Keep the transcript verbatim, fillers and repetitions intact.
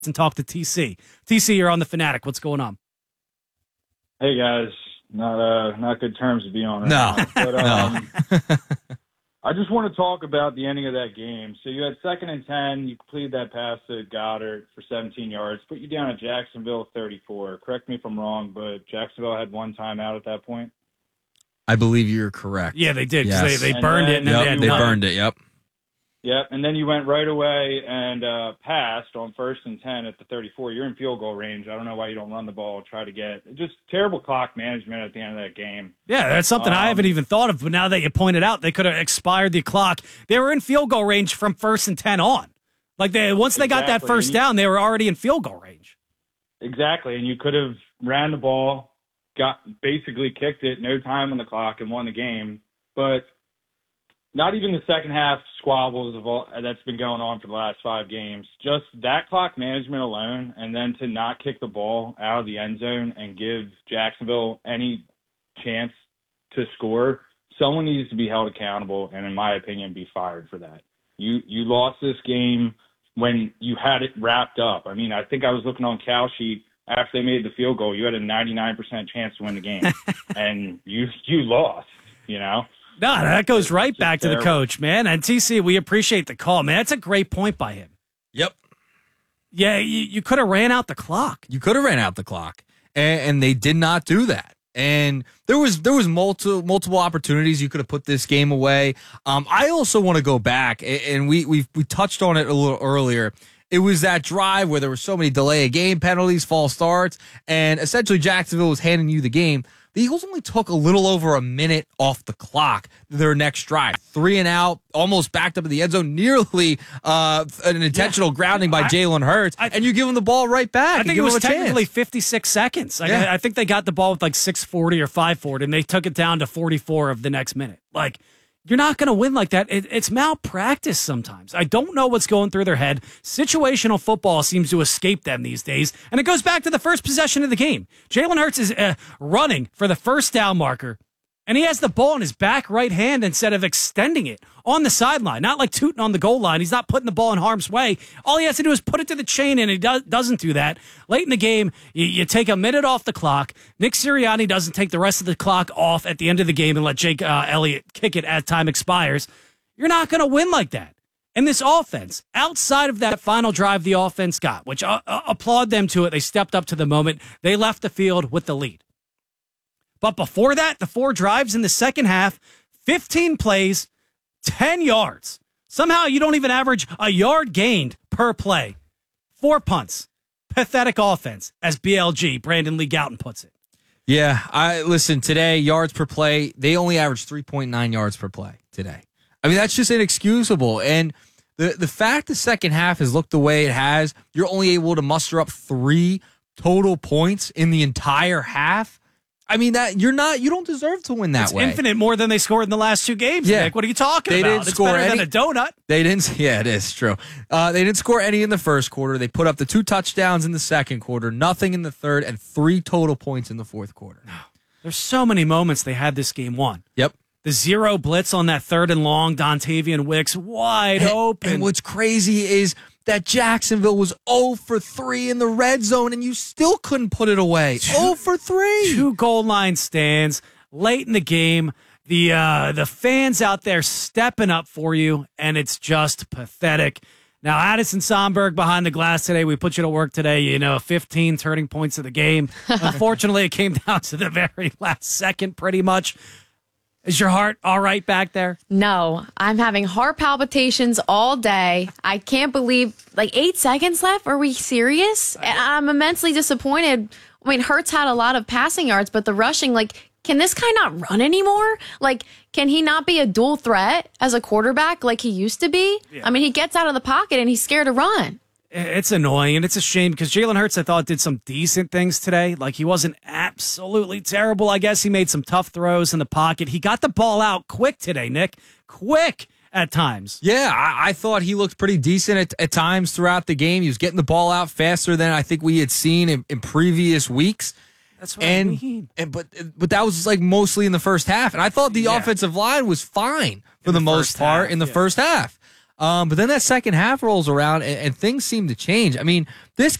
and talk to T C. T C, you're on the Fanatic. What's going on? Hey guys, not uh, not good terms to be on. Right no, now. But, um, no. I just want to talk about the ending of that game. So you had second and ten. You completed that pass to Goddard for seventeen yards. Put you down at Jacksonville thirty-four. Correct me if I'm wrong, but Jacksonville had one timeout at that point. I believe you're correct. Yeah, they did. Yes. They, they And burned then- it. And then Yep, they, had they one. burned it. Yep. Yep, and then you went right away and uh, passed on first and ten at the thirty-four. You're in field goal range. I don't know why you don't run the ball, try to get just terrible clock management at the end of that game. Yeah, that's something Um, I haven't even thought of, but now that you pointed out, they could have expired the clock. They were in field goal range from first and ten on. Like, they once they got that Exactly. first down, they were already in field goal range. Exactly, and you could have ran the ball, got basically kicked it, no time on the clock, and won the game. But not even the second half squabbles of all that's been going on for the last five games. Just that clock management alone, and then to not kick the ball out of the end zone and give Jacksonville any chance to score, someone needs to be held accountable, and in my opinion, be fired for that. You you lost this game when you had it wrapped up. I mean, I think I was looking on Cal Sheet after they made the field goal. You had a ninety-nine percent chance to win the game, and you you lost. You know. No, that goes right Just back to the terrible. coach, man. And T C, we appreciate the call, man. That's a great point by him. Yep. Yeah, you, you could have ran out the clock. You could have ran out the clock, and, and they did not do that. And there was there was multiple multiple opportunities you could have put this game away. Um, I also want to go back, and and we we we touched on it a little earlier. It was that drive where there were so many delay of game penalties, false starts, and essentially Jacksonville was handing you the game. The Eagles only took a little over a minute off the clock their next drive. Three and out, almost backed up in the end zone, nearly uh, an intentional Yeah. grounding by I- Jalen Hurts, I- and you give them the ball right back. I and think it give was them a technically chance. fifty-six seconds. Like, Yeah. I, I think they got the ball with like six forty or five forty, and they took it down to forty-four of the next minute. Like, you're not going to win like that. It, it's malpractice sometimes. I don't know what's going through their head. Situational football seems to escape them these days, and it goes back to the first possession of the game. Jalen Hurts is uh, running for the first down marker, and he has the ball in his back right hand instead of extending it on the sideline, not like tooting on the goal line. He's not putting the ball in harm's way. All he has to do is put it to the chain, and he do- doesn't do that. Late in the game, you, you take a minute off the clock. Nick Sirianni doesn't take the rest of the clock off at the end of the game and let Jake uh, Elliott kick it as time expires. You're not going to win like that. And this offense, outside of that final drive the offense got, which uh, uh, applaud them to it, they stepped up to the moment. They left the field with the lead. But before that, the four drives in the second half, fifteen plays, ten yards. Somehow you don't even average a yard gained per play. Four punts. Pathetic offense, as B L G, Brandon Lee Gouton, puts it. Yeah, I listen, today, yards per play, they only averaged three point nine yards per play today. I mean, that's just inexcusable. And the, the fact the second half has looked the way it has, you're only able to muster up three total points in the entire half. I mean, that you're not, you don't deserve to win that It's way. infinite more than they scored in the last two games, Yeah. Nick. What are you talking They about? didn't It's score better any- than a donut. They didn't. Yeah, it is true. Uh, they didn't score any in the first quarter. They put up the two touchdowns in the second quarter, nothing in the third, and three total points in the fourth quarter. There's so many moments they had this game won. Yep. The zero blitz on that third and long, Dontavian Wicks wide open. And what's crazy is that Jacksonville was zero for three in the red zone, and you still couldn't put it away. zero for three. Two goal line stands late in the game. The uh, the fans out there stepping up for you, and it's just pathetic. Now, Addison Sonberg behind the glass today. We put you to work today. You know, fifteen turning points of the game. Unfortunately, it came down to the very last second, pretty much. Is your heart all right back there? No, I'm having heart palpitations all day. I can't believe, like, eight seconds left? Are we serious? And I'm immensely disappointed. I mean, Hurts had a lot of passing yards, but the rushing, like, can this guy not run anymore? Like, can he not be a dual threat as a quarterback like he used to be? Yeah. I mean, he gets out of the pocket and he's scared to run. It's annoying, and it's a shame because Jalen Hurts, I thought, did some decent things today. Like, he wasn't absolutely terrible. I guess he made some tough throws in the pocket. He got the ball out quick today, Nick. Quick at times. Yeah, I, I thought he looked pretty decent at, at times throughout the game. He was getting the ball out faster than I think we had seen in, in previous weeks. That's what And, I mean. and but but that was like mostly in the first half, and I thought the Yeah. offensive line was fine for In the, the most first part half, in the yeah. first half. Um, but then that second half rolls around and, and things seem to change. I mean, this